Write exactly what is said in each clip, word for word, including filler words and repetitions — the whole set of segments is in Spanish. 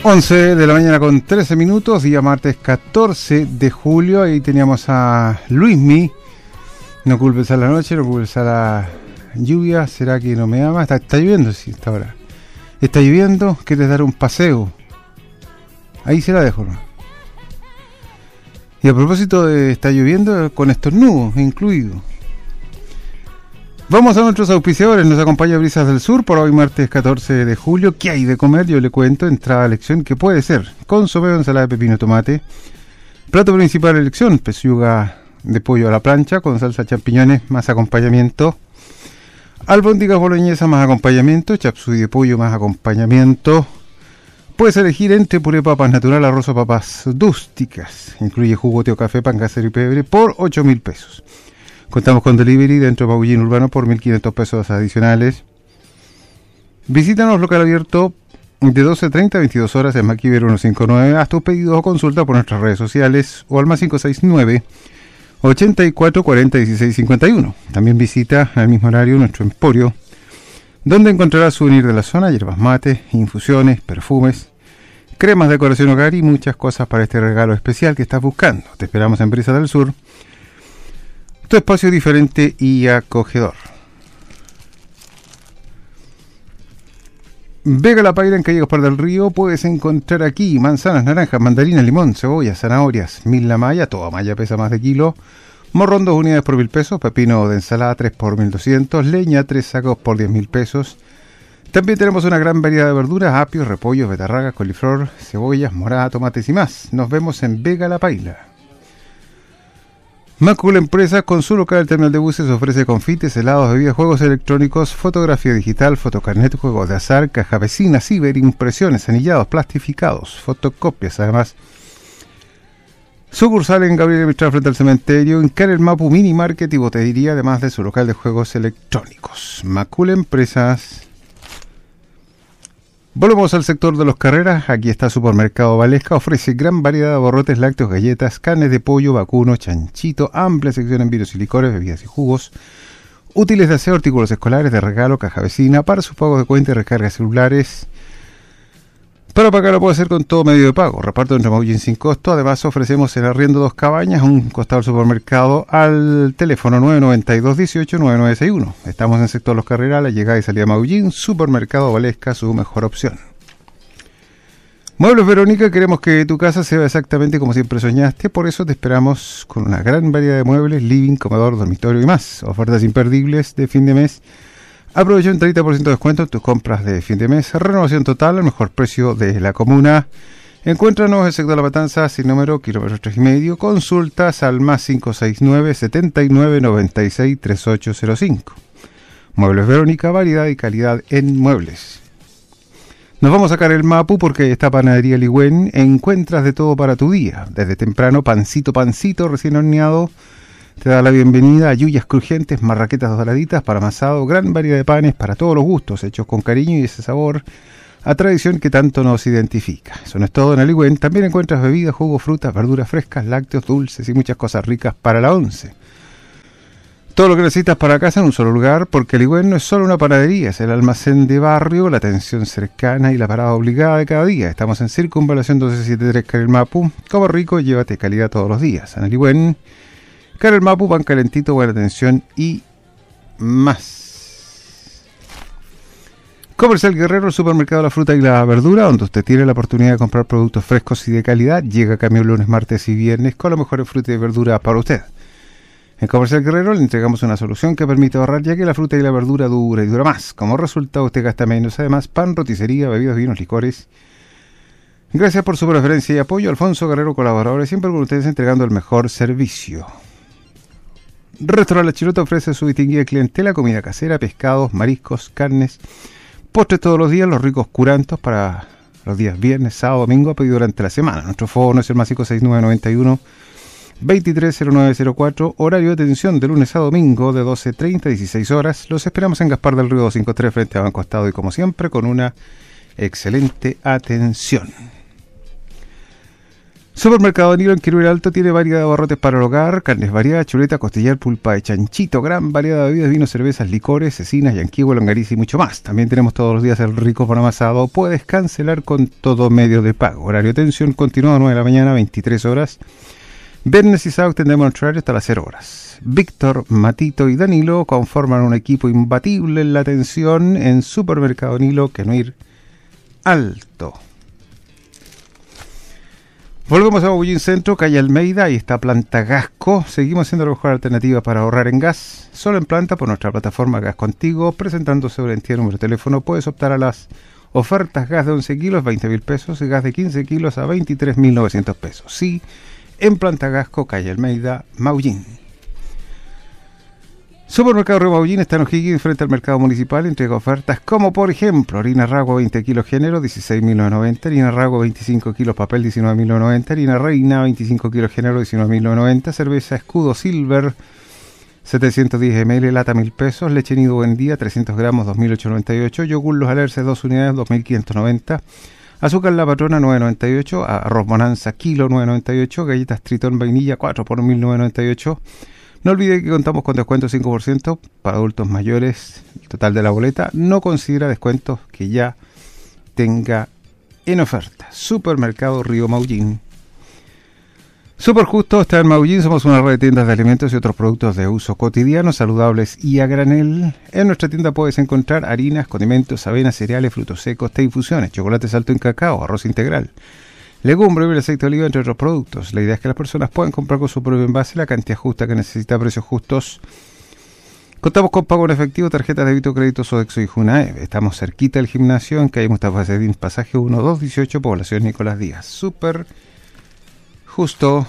once de la mañana con trece minutos, día martes catorce de julio. Ahí teníamos a Luismi. No culpes a la noche, no culpes a la lluvia. ¿Será que no me ama? Está, está lloviendo, sí, está ahora. Está lloviendo, ¿quieres dar un paseo? Ahí se la dejo, ¿no? Y a propósito de está lloviendo, con estornudos incluido. Vamos a nuestros auspiciadores. Nos acompaña Brisas del Sur por hoy martes catorce de julio. ¿Qué hay de comer? Yo le cuento. Entrada a elección que puede ser consomé o ensalada de pepino tomate. Plato principal elección, pechuga de pollo a la plancha con salsa champiñones más acompañamiento. Albóndigas boloñesas más acompañamiento. Chapsui de pollo más acompañamiento. Puedes elegir entre puré papas natural, arroz o papas dústicas. Incluye jugo, té o café, pan casero y pebre por ocho mil pesos. Contamos con delivery dentro de Maullín Urbano por mil quinientos pesos adicionales. Visítanos local abierto de doce treinta a veintidós horas en Maquiver ciento cincuenta y nueve. Haz tus pedidos o consulta por nuestras redes sociales o al más cinco seis nueve, ochenta y cuatro cuarenta, dieciséis cincuenta y uno. También visita al mismo horario nuestro emporio, donde encontrarás souvenir de la zona, hierbas mate, infusiones, perfumes, cremas de decoración hogar y muchas cosas para este regalo especial que estás buscando. Te esperamos en Brisas del Sur, tu espacio diferente y acogedor. Vega La Paila en calle Gaspar del Río. Puedes encontrar aquí manzanas, naranjas, mandarinas, limón, cebolla, zanahorias, mil la malla, toda malla pesa más de kilo. Morrón dos unidades por mil pesos, pepino de ensalada tres por mil doscientos, leña tres sacos por diez mil pesos. También tenemos una gran variedad de verduras, apios, repollos, betarragas, coliflor, cebollas, morada, tomates y más. Nos vemos en Vega La Paila. Macul Empresas, con su local terminal de buses, ofrece confites, helados, bebidas, juegos electrónicos, fotografía digital, fotocarnet, juegos de azar, caja vecina, ciber, impresiones, anillados, plastificados, fotocopias. Además, sucursal en Gabriel Mistral frente al cementerio, en Carel Mapu Mini Market y botellería, además de su local de juegos electrónicos. Macul Empresas. Volvemos al sector de los Carreras. Aquí está Supermercado Valesca. Ofrece gran variedad de abarrotes, lácteos, galletas, carnes de pollo, vacuno, chanchito, amplia sección en vinos y licores, bebidas y jugos, útiles de aseo, artículos escolares, de regalo, caja vecina, para sus pagos de cuenta y recargas celulares. Para pagar lo puede hacer con todo medio de pago. Reparto entre Maullín sin costo. Además ofrecemos en arriendo dos cabañas, un costado del supermercado, al teléfono nueve nueve dos, dieciocho, nueve nueve seis uno. Estamos en el sector Los Carreras, la llegada y salida de Maullín. Supermercado Valesca, su mejor opción. Muebles Verónica, queremos que tu casa sea exactamente como siempre soñaste. Por eso te esperamos con una gran variedad de muebles, living, comedor, dormitorio y más. Ofertas imperdibles de fin de mes. Aprovecha un treinta por ciento de descuento en tus compras de fin de mes. Renovación total al mejor precio de la comuna. Encuéntranos en el sector La Matanza, sin número, kilómetro tres y medio. Consultas al más cinco seis nueve, setenta y nueve, noventa y seis, treinta y ocho cero cinco. Muebles Verónica, variedad y calidad en muebles. Nos vamos a sacar el Mapu porque esta panadería Ligüen encuentras de todo para tu día. Desde temprano, pancito, pancito recién horneado. Te da la bienvenida a yuyas crujientes, marraquetas doraditas para amasado, gran variedad de panes para todos los gustos, hechos con cariño y ese sabor a tradición que tanto nos identifica. Eso no es todo en Aligüen. También encuentras bebidas, jugos, frutas, verduras frescas, lácteos, dulces y muchas cosas ricas para la once. Todo lo que necesitas para casa en un solo lugar, porque Aligüen no es solo una panadería, es el almacén de barrio, la atención cercana y la parada obligada de cada día. Estamos en Circunvalación doce setenta y tres Carel Mapu. Como rico, llévate calidad todos los días. En Aligüen, Carel Mapu, pan calentito, buena atención y más. Comercial Guerrero, el supermercado de la fruta y la verdura, donde usted tiene la oportunidad de comprar productos frescos y de calidad. Llega camión lunes, martes y viernes con la mejor fruta y verdura para usted. En Comercial Guerrero le entregamos una solución que permite ahorrar, ya que la fruta y la verdura dura y dura más. Como resultado, usted gasta menos. Además, pan, roticería, bebidas, vinos, licores. Gracias por su preferencia y apoyo. Alfonso Guerrero, colaboradores, siempre con ustedes entregando el mejor servicio. Restaurante La Chilota ofrece su distinguida clientela, comida casera, pescados, mariscos, carnes, postres todos los días, los ricos curantos para los días viernes, sábado, domingo, a pedido durante la semana. Nuestro fono es el más cinco seis nueve, noventa y uno, veintitrés cero nueve cero cuatro, horario de atención de lunes a domingo de doce treinta a dieciséis horas. Los esperamos en Gaspar del Río doscientos cincuenta y tres frente a Banco Estado y como siempre con una excelente atención. Supermercado Nilo en Quirúa Alto tiene variedad de abarrotes para el hogar, carnes variadas, chuleta, costillar, pulpa de chanchito, gran variedad de bebidas, vinos, cervezas, licores, cecinas, yanquihue, longaniza y mucho más. También tenemos todos los días el rico pan amasado. Puedes cancelar con todo medio de pago. Horario de atención continuado nueve de la mañana, veintitrés horas. Viernes y sábado tendremos nuestro horario hasta las cero horas. Víctor, Matito y Danilo conforman un equipo imbatible en la atención en Supermercado Nilo Quirúa Alto. Volvemos a Maullín Centro, calle Almeida, ahí está Planta Gasco. Seguimos siendo la mejor alternativa para ahorrar en gas. Solo en planta por nuestra plataforma Gas Contigo. Presentando sobre el número de teléfono, puedes optar a las ofertas gas de once kilos, veinte mil pesos, y gas de quince kilos a veintitrés mil novecientos pesos. Sí, en Planta Gasco, calle Almeida, Maullín. Supermercado Río Maullín está en O'Higgins frente al mercado municipal. Entrega ofertas como por ejemplo harina Rago veinte kilos género dieciséis mil novecientos noventa, harina Rago veinticinco kilos papel diecinueve mil novecientos noventa, harina Reina veinticinco kilos género diecinueve mil novecientos noventa, cerveza Escudo Silver setecientos diez mililitros lata mil pesos, leche nido buen día trescientos gramos dos mil ochocientos noventa y ocho, yogur Los Alerces dos unidades dos mil quinientos noventa, azúcar La Patrona nueve noventa y ocho, arroz Bonanza kilo nueve noventa y ocho, galletas Tritón vainilla cuatro por mil novecientos noventa y ocho. No olvide que contamos con descuento cinco por ciento para adultos mayores. El total de la boleta no considera descuentos que ya tenga en oferta. Supermercado Río Maullín. Super Justo está en Maullín. Somos una red de tiendas de alimentos y otros productos de uso cotidiano, saludables y a granel. En nuestra tienda puedes encontrar harinas, condimentos, avenas, cereales, frutos secos, té infusiones, chocolates alto en cacao, arroz integral, legumbre y el aceite de oliva, entre otros productos. La idea es que las personas puedan comprar con su propio envase la cantidad justa que necesita a precios justos. Contamos con pago en efectivo, tarjetas de débito, crédito, Sodexo y Junae. Estamos cerquita del gimnasio en calle Mustafa Sedín, pasaje uno dos dieciocho, población Nicolás Díaz. Súper justo.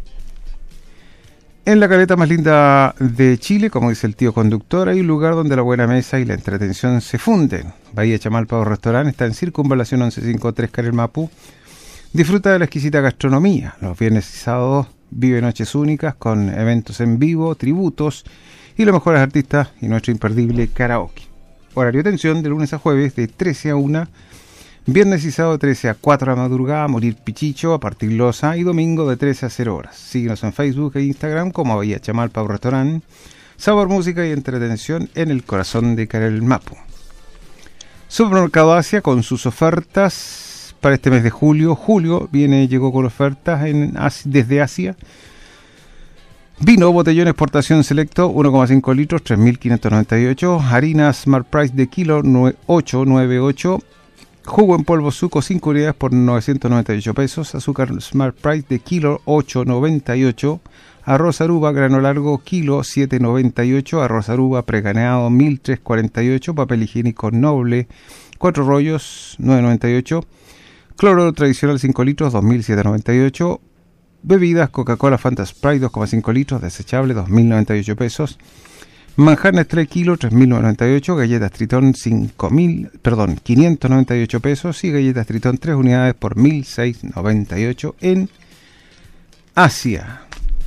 En la caleta más linda de Chile, como dice el tío conductor, hay un lugar donde la buena mesa y la entretención se funden. Bahía Chamalpa o Restaurante está en Circunvalación once cincuenta y tres, Carel Mapú. Disfruta de la exquisita gastronomía. Los viernes y sábados vive noches únicas con eventos en vivo, tributos y los mejores artistas y nuestro imperdible karaoke. Horario de atención de lunes a jueves de trece a una, viernes y sábado de trece a cuatro de la madrugada, morir Pichicho a partir Loza y domingo de trece a cero horas. Síguenos en Facebook e Instagram como Bahía Chamalpa Restaurant. Sabor, música y entretención en el corazón de Carel Mapu. Supermercado Asia con sus ofertas para este mes de julio. Julio viene, llegó con ofertas en, desde Asia. Vino botellón exportación selecto uno coma cinco litros, tres mil quinientos noventa y ocho. Harina Smart Price de kilo ocho noventa y ocho. Jugo en polvo Suco cinco unidades por novecientos noventa y ocho pesos. Azúcar Smart Price de kilo ocho noventa y ocho. Arroz Aruba grano largo kilo siete noventa y ocho. Arroz Aruba preganeado mil trescientos cuarenta y ocho. Papel higiénico Noble cuatro rollos nueve noventa y ocho. Cloro tradicional cinco litros, dos mil setecientos noventa y ocho. Bebidas Coca-Cola Fanta Sprite dos coma cinco litros, desechable, dos mil noventa y ocho pesos. Manjar Nestlé kilo, tres mil noventa y ocho. Galletas Tritón cinco mil, perdón, quinientos noventa y ocho pesos. Y galletas Tritón tres unidades por mil seiscientos noventa y ocho en Asia.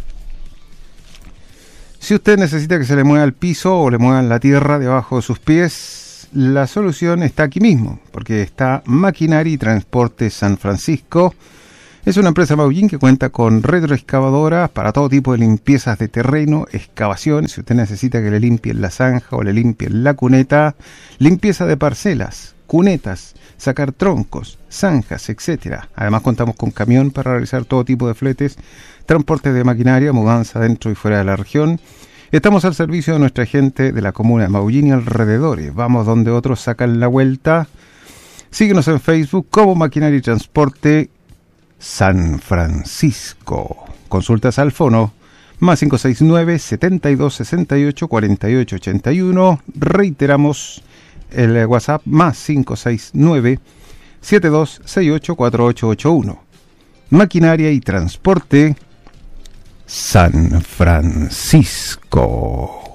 Si usted necesita que se le mueva el piso o le muevan la tierra debajo de sus pies, la solución está aquí mismo, porque está Maquinaria y Transporte San Francisco. Es una empresa Maullín que cuenta con retroexcavadoras para todo tipo de limpiezas de terreno, excavaciones. Si usted necesita que le limpien la zanja o le limpien la cuneta, limpieza de parcelas, cunetas, sacar troncos, zanjas, etcétera. Además contamos con camión para realizar todo tipo de fletes, transporte de maquinaria, mudanza dentro y fuera de la región. Estamos al servicio de nuestra gente de la comuna de Maullín y alrededores. Vamos donde otros sacan la vuelta. Síguenos en Facebook como Maquinaria y Transporte San Francisco. Consultas al fono más cinco seis nueve, setenta y dos sesenta y ocho, cuarenta y ocho ochenta y uno. Reiteramos el WhatsApp más cinco seis nueve, setenta y dos sesenta y ocho, cuarenta y ocho ochenta y uno. Maquinaria y Transporte San Francisco.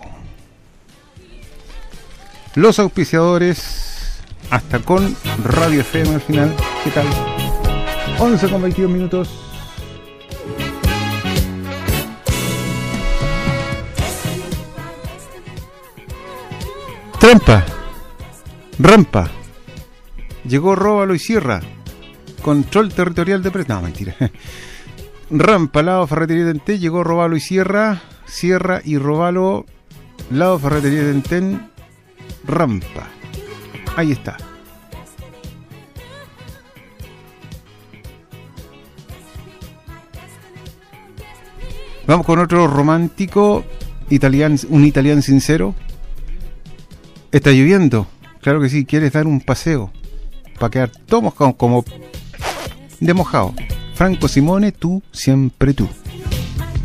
Los auspiciadores, hasta con Radio F M al final. ¿Qué tal? once con veintidós minutos. Trampa. Rampa. Llegó Róbalo y Sierra. Control territorial de precios. No, mentira. Rampa, lado Ferretería Tentén, llegó Robalo y Sierra, Sierra y Robalo, lado Ferretería Tentén, Rampa. Ahí está. Vamos con otro romántico, italiano, un italiano sincero. Está lloviendo, claro que sí, quieres dar un paseo para quedar todo mojado, como de mojado. Franco Simone, tú, siempre tú.